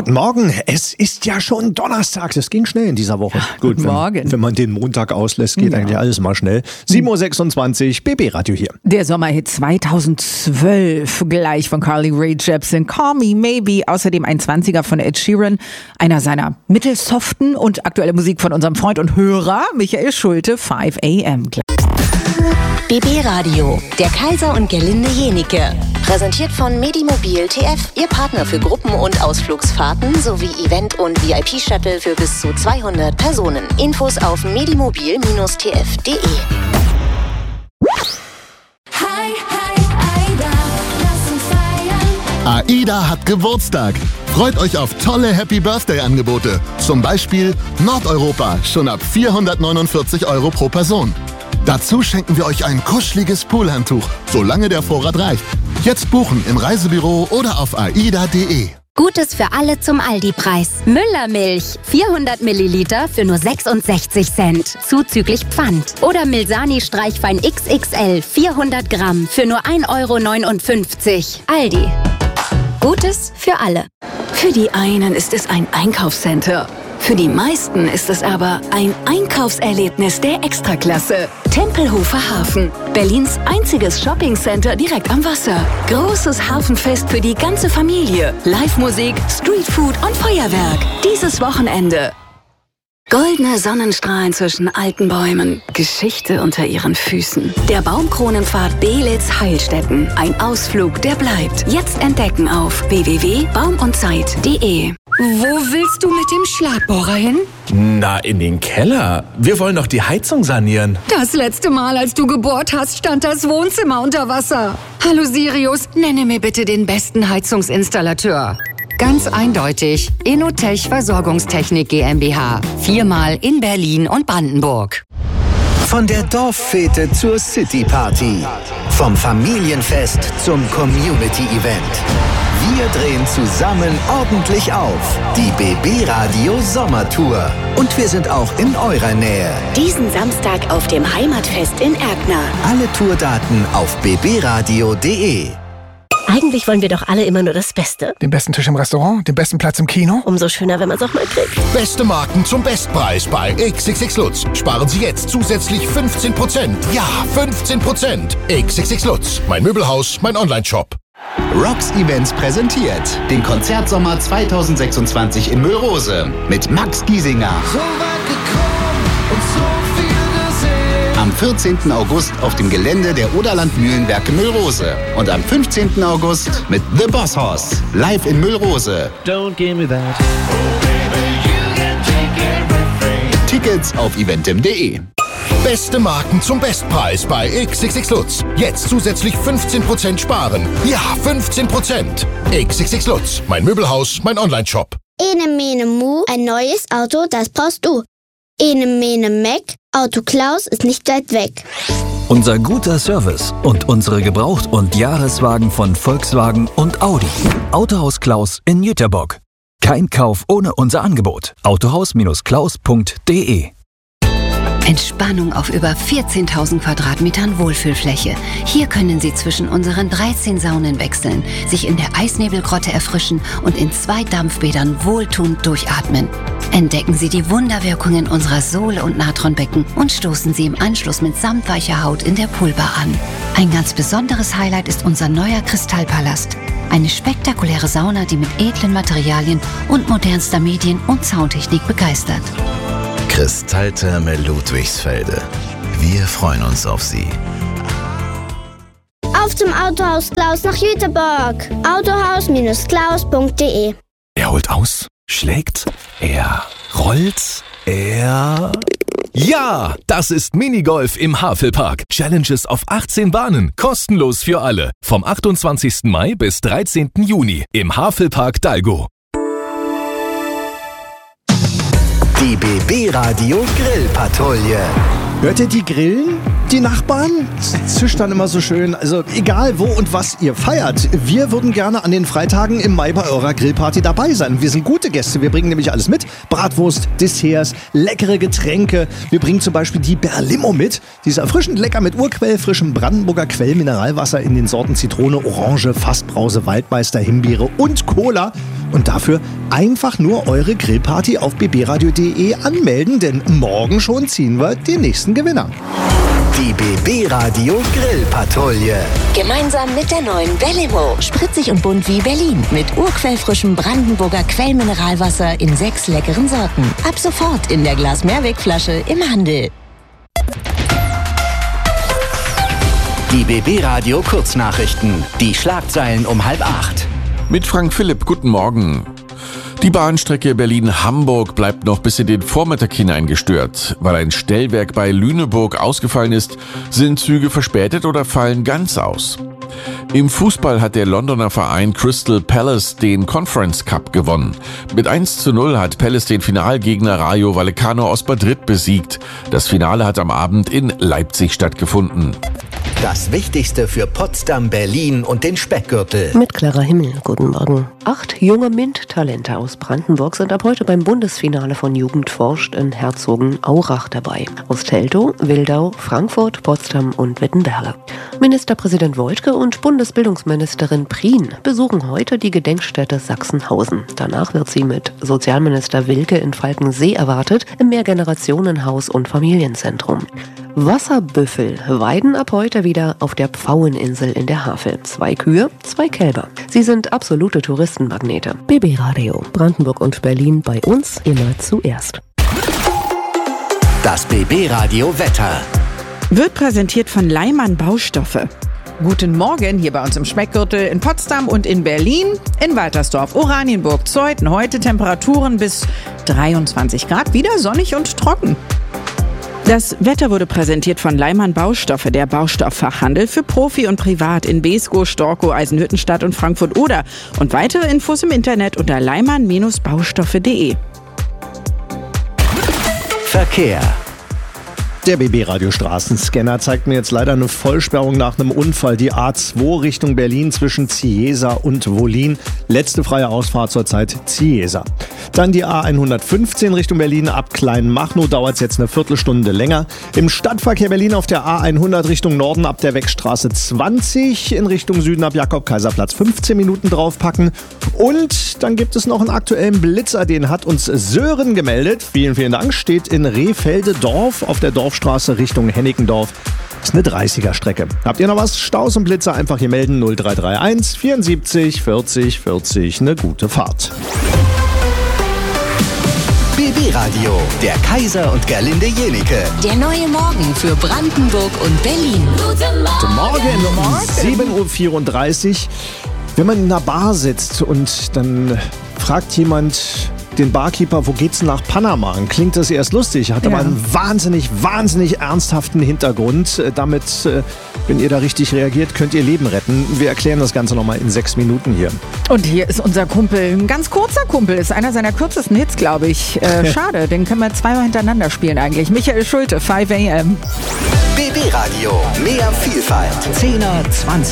Guten Morgen, es ist ja schon Donnerstag, das ging schnell in dieser Woche. Ja, guten Morgen. Wenn man den Montag auslässt, geht eigentlich alles mal schnell. 7.26 Uhr, BB Radio hier. Der Sommerhit 2012, gleich von Carly Rae Jepsen, Call Me Maybe, außerdem ein 20er von Ed Sheeran, einer seiner mittelsoften und aktuelle Musik von unserem Freund und Hörer Michael Schulte, 5 AM. BB Radio, der Kaiser und Gerlinde Jenike. Präsentiert von Medimobil TF, Ihr Partner für Gruppen- und Ausflugsfahrten sowie Event- und VIP-Shuttle für bis zu 200 Personen. Infos auf medimobil-tf.de. AIDA hat Geburtstag. Freut euch auf tolle Happy-Birthday-Angebote. Zum Beispiel Nordeuropa, schon ab 449 € pro Person. Dazu schenken wir euch ein kuscheliges Poolhandtuch, solange der Vorrat reicht. Jetzt buchen im Reisebüro oder auf aida.de. Gutes für alle zum Aldi-Preis. Müllermilch, 400 Milliliter für nur 66 Cent, zuzüglich Pfand. Oder Milsani Streichwein XXL, 400 Gramm für nur 1,59 €. Aldi. Gutes für alle. Für die einen ist es ein Einkaufscenter. Für die meisten ist es aber ein Einkaufserlebnis der Extraklasse. Tempelhofer Hafen, Berlins einziges Shoppingcenter direkt am Wasser. Großes Hafenfest für die ganze Familie. Live-Musik, Streetfood und Feuerwerk. Dieses Wochenende. Goldene Sonnenstrahlen zwischen alten Bäumen, Geschichte unter ihren Füßen. Der Baumkronenpfad Belitz-Heilstätten. Ein Ausflug, der bleibt. Jetzt entdecken auf www.baumundzeit.de. Wo willst du mit dem Schlagbohrer hin? Na, in den Keller. Wir wollen doch die Heizung sanieren. Das letzte Mal, als du gebohrt hast, stand das Wohnzimmer unter Wasser. Hallo Sirius, nenne mir bitte den besten Heizungsinstallateur. Ganz eindeutig, Inotech Versorgungstechnik GmbH. 4-mal in Berlin und Brandenburg. Von der Dorffete zur Cityparty. Vom Familienfest zum Community-Event. Wir drehen zusammen ordentlich auf. Die BB Radio Sommertour. Und wir sind auch in eurer Nähe. Diesen Samstag auf dem Heimatfest in Erkner. Alle Tourdaten auf bbradio.de. Eigentlich wollen wir doch alle immer nur das Beste. Den besten Tisch im Restaurant, den besten Platz im Kino. Umso schöner, wenn man es auch mal kriegt. Beste Marken zum Bestpreis bei XXX Lutz. Sparen Sie jetzt zusätzlich 15%. Ja, 15%. XXX Lutz. Mein Möbelhaus, mein Onlineshop. Rocks Events präsentiert den Konzertsommer 2026 in Müllrose mit Max Giesinger. So weit gekommen und so viel gesehen. Am 14. August auf dem Gelände der Oderland Mühlenwerke Müllrose. Und am 15. August mit The Boss Hoss. Live in Müllrose. Don't give me that. Tickets auf eventim.de. Beste Marken zum Bestpreis bei XXX Lutz. Jetzt zusätzlich 15% sparen. Ja, 15%. XXX Lutz. Mein Möbelhaus, mein Onlineshop. Ene Mene Mu, ein neues Auto, das brauchst du. Ene Mene Mac, Auto Klaus ist nicht weit weg. Unser guter Service und unsere Gebraucht- und Jahreswagen von Volkswagen und Audi. Autohaus Klaus in Jüterbock. Kein Kauf ohne unser Angebot. Autohaus-klaus.de. Entspannung auf über 14.000 Quadratmetern Wohlfühlfläche. Hier können Sie zwischen unseren 13 Saunen wechseln, sich in der Eisnebelgrotte erfrischen und in 2 Dampfbädern wohltuend durchatmen. Entdecken Sie die Wunderwirkungen unserer Sohle- und Natronbecken und stoßen Sie im Anschluss mit samtweicher Haut in der Poolbar an. Ein ganz besonderes Highlight ist unser neuer Kristallpalast. Eine spektakuläre Sauna, die mit edlen Materialien und modernster Medien- und Soundtechnik begeistert. Kristalltherme Ludwigsfelde. Wir freuen uns auf Sie. Auf zum Autohaus Klaus nach Jüterbock. Autohaus-klaus.de. Er holt aus, schlägt, er rollt, er... Ja, das ist Minigolf im Havelpark. Challenges auf 18 Bahnen, kostenlos für alle. Vom 28. Mai bis 13. Juni im Havelpark Dalgo. Die BB Radio Grillpatrouille. Hört ihr die grillen? Die Nachbarn? Das zischt dann immer so schön. Also egal wo und was ihr feiert, wir würden gerne an den Freitagen im Mai bei eurer Grillparty dabei sein. Wir sind gute Gäste, wir bringen nämlich alles mit. Bratwurst, Desserts, leckere Getränke. Wir bringen zum Beispiel die Berlimo mit. Die ist erfrischend lecker mit urquellfrischem Brandenburger Quellmineralwasser in den Sorten Zitrone, Orange, Fassbrause, Waldmeister, Himbeere und Cola. Und dafür einfach nur eure Grillparty auf bbradio.de anmelden, denn morgen schon ziehen wir den nächsten Gewinner. Die BB Radio Grillpatrouille. Gemeinsam mit der neuen Belimo. Spritzig und bunt wie Berlin. Mit urquellfrischem Brandenburger Quellmineralwasser in 6 leckeren Sorten. Ab sofort in der Glas-Mehrwegflasche im Handel. Die BB Radio Kurznachrichten. Die Schlagzeilen um 7:30. Mit Frank Philipp, guten Morgen. Die Bahnstrecke Berlin-Hamburg bleibt noch bis in den Vormittag hinein gestört. Weil ein Stellwerk bei Lüneburg ausgefallen ist, sind Züge verspätet oder fallen ganz aus. Im Fußball hat der Londoner Verein Crystal Palace den Conference Cup gewonnen. Mit 1:0 hat Palace den Finalgegner Rayo Vallecano aus Madrid besiegt. Das Finale hat am Abend in Leipzig stattgefunden. Das Wichtigste für Potsdam, Berlin und den Speckgürtel. Mit Clara Himmel, guten Morgen. 8 junge MINT-Talente aus Brandenburg sind ab heute beim Bundesfinale von Jugend forscht in Herzogenaurach dabei. Aus Teltow, Wildau, Frankfurt, Potsdam und Wittenberge. Ministerpräsident Woidke und Bundesbildungsministerin Prien besuchen heute die Gedenkstätte Sachsenhausen. Danach wird sie mit Sozialminister Wilke in Falkensee erwartet, im Mehrgenerationenhaus und Familienzentrum. Wasserbüffel weiden ab heute wieder auf der Pfaueninsel in der Havel. 2 Kühe, 2 Kälber. Sie sind absolute Touristenmagnete. BB Radio, Brandenburg und Berlin bei uns immer zuerst. Das BB Radio Wetter. Wird präsentiert von Leimann Baustoffe. Guten Morgen hier bei uns im Speckgürtel in Potsdam und in Berlin, in Waltersdorf, Oranienburg, Zeuthen. Heute Temperaturen bis 23 Grad, wieder sonnig und trocken. Das Wetter wurde präsentiert von Leimann Baustoffe, der Baustofffachhandel für Profi und Privat in Beeskow, Storkow, Eisenhüttenstadt und Frankfurt-Oder. Und weitere Infos im Internet unter leimann-baustoffe.de. Verkehr. Der BB-Radio-Straßenscanner zeigt mir jetzt leider eine Vollsperrung nach einem Unfall. Die A2 Richtung Berlin zwischen Ziesa und Wollin. Letzte freie Ausfahrt zurzeit Ziesa. Dann die A115 Richtung Berlin ab Kleinmachnow dauert es jetzt eine Viertelstunde länger. Im Stadtverkehr Berlin auf der A100 Richtung Norden ab der Wegstraße 20. In Richtung Süden ab Jakob-Kaiser-Platz 15 Minuten draufpacken. Und dann gibt es noch einen aktuellen Blitzer, den hat uns Sören gemeldet. Vielen, vielen Dank. Steht in Rehfelde-Dorf auf der Dorfstraße Richtung Hennickendorf. Ist eine 30er-Strecke. Habt ihr noch was? Staus und Blitzer einfach hier melden. 0331 74 40 40. Eine gute Fahrt. BB Radio, der Kaiser und Gerlinde Jenike. Der neue Morgen für Brandenburg und Berlin. Guten Morgen, 7:34 Uhr. Wenn man in einer Bar sitzt und dann fragt jemand den Barkeeper, wo geht's nach Panama? Klingt das erst lustig, hat aber einen wahnsinnig ernsthaften Hintergrund. Damit, wenn ihr da richtig reagiert, könnt ihr Leben retten. Wir erklären das Ganze nochmal in 6 Minuten hier. Und hier ist unser Kumpel, ein ganz kurzer Kumpel, ist einer seiner kürzesten Hits, glaube ich. Schade, den können wir zweimal hintereinander spielen eigentlich. Michael Schulte, 5 AM. BB Radio, mehr Vielfalt. 10er, 20